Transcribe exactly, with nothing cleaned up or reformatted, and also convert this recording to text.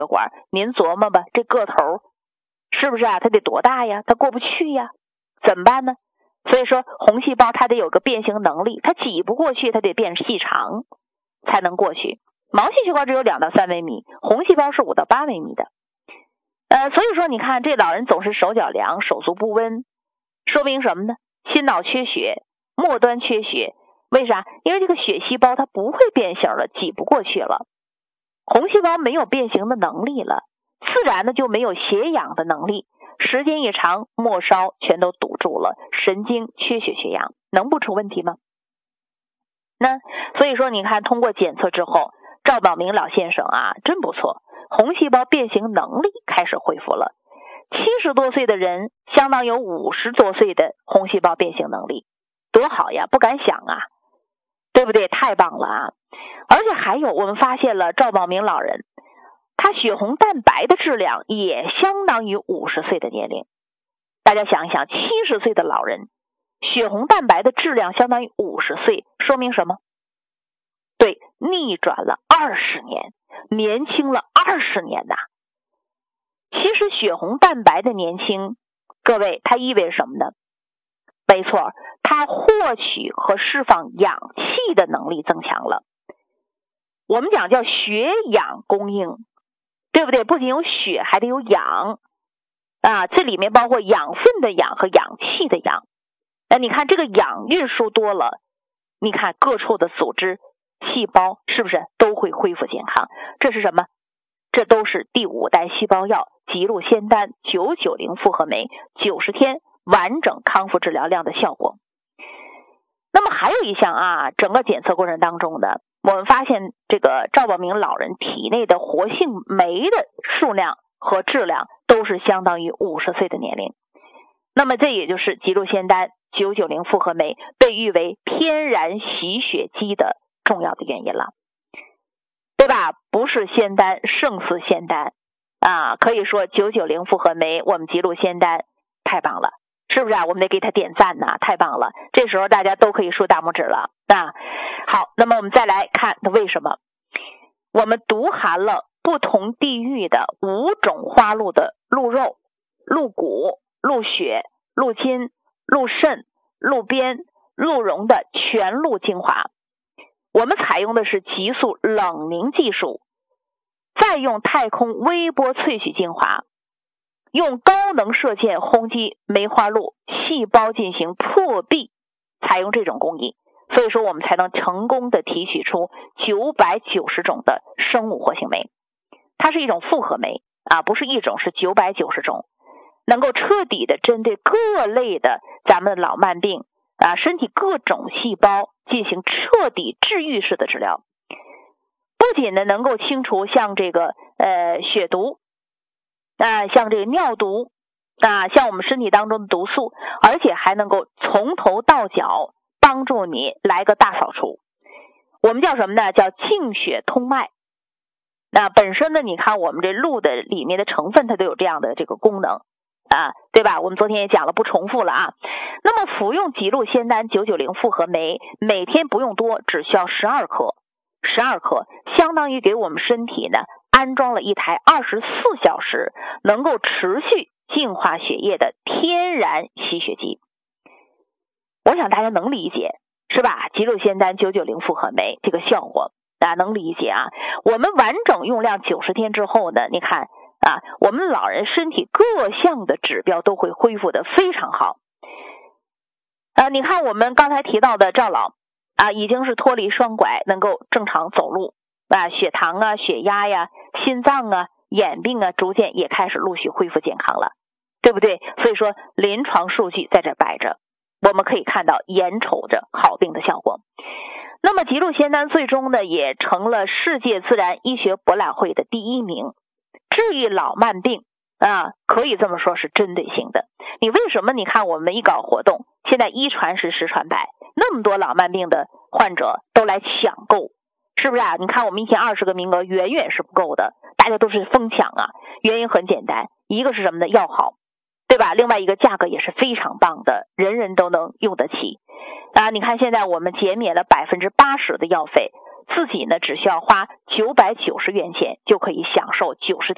管，您琢磨吧，这个头是不是啊？它得多大呀？它过不去呀，怎么办呢？所以说红细胞它得有个变形能力，它挤不过去，它得变细长才能过去。毛细血管只有两到三微米，红细胞是五到八微米的。呃，所以说你看这老人总是手脚凉，手足不温，说明什么呢？心脑缺血，末端缺血。为啥？因为这个血细胞它不会变形了，挤不过去了，红细胞没有变形的能力了，自然的就没有血氧的能力，时间一长，末梢全都堵住了，神经缺血缺氧，能不出问题吗？那所以说你看通过检测之后，赵宝明老先生啊真不错，红细胞变形能力开始恢复了。七十多岁的人相当有五十多岁的红细胞变形能力，多好呀，不敢想啊，对不对？太棒了啊！而且还有我们发现了赵宝明老人他血红蛋白的质量也相当于五十岁的年龄。大家想一想，七十岁的老人血红蛋白的质量相当于五十岁，说明什么？对，逆转了二十年，年轻了二十年呐。其实血红蛋白的年轻，各位它意味着什么呢？没错，它获取和释放氧气的能力增强了。我们讲叫血氧供应，对不对？不仅有血，还得有氧啊，这里面包括养分的氧和氧气的氧。那你看这个氧运输多了，你看各处的组织细胞是不是都会恢复健康？这是什么？这都是第五代细胞药吉路仙丹九九零复合酶九十天完整康复治疗量的效果。那么还有一项啊，整个检测过程当中的，我们发现这个赵宝明老人体内的活性酶的数量和质量都是相当于五十岁的年龄。那么这也就是吉路仙丹九九零复合酶被誉为天然洗血机的重要的原因了，对吧？不是仙丹胜似仙丹啊，可以说九九零复合酶我们吉路仙丹太棒了，是不是啊？我们得给他点赞呐，太棒了！这时候大家都可以竖大拇指了啊。好，那么我们再来看它为什么我们毒含了不同地域的五种花鹿的鹿肉、鹿骨、鹿血、鹿筋、鹿肾、鹿鞭、鹿茸的全鹿精华。我们采用的是急速冷凝技术，再用太空微波萃取精华，用高能射线轰击梅花鹿细胞进行破壁，采用这种工艺，所以说我们才能成功的提取出九百九十种的生物活性酶。它是一种复合酶啊，不是一种，是九百九十种，能够彻底的针对各类的咱们的老慢病啊，身体各种细胞进行彻底治愈式的治疗。不仅呢能够清除像这个呃血毒啊，像这个尿毒啊，像我们身体当中的毒素，而且还能够从头到脚帮助你来个大扫除。我们叫什么呢？叫净血通脉。那本身呢，你看我们这鹿的里面的成分它都有这样的这个功能啊，对吧？我们昨天也讲了，不重复了啊。那么服用吉路仙丹九九零复合酶，每天不用多，只需要十二克，十二克相当于给我们身体呢安装了一台二十四小时能够持续净化血液的天然洗血机。我想大家能理解是吧？吉路仙丹九九零复合酶这个效果大家能理解啊。我们完整用量九十天之后呢，你看啊，我们老人身体各项的指标都会恢复的非常好。啊，你看我们刚才提到的赵老啊，已经是脱离双拐，能够正常走路啊，血糖啊、血压呀、心脏啊、眼病啊，逐渐也开始陆续恢复健康了，对不对？所以说临床数据在这摆着，我们可以看到眼瞅着好病的效果。那么吉路仙丹最终呢，也成了世界自然医学博览会的第一名。治愈老慢病啊，可以这么说是针对性的。你为什么你看我们一搞活动，现在一传十十传百，那么多老慢病的患者都来抢购，是不是啊？你看我们一天二十个名额远远是不够的，大家都是疯抢啊。原因很简单，一个是什么呢？药好，对吧？另外一个价格也是非常棒的，人人都能用得起啊。你看现在我们减免了百分之八十的药费，自己呢只需要花九百九十元钱就可以享受九十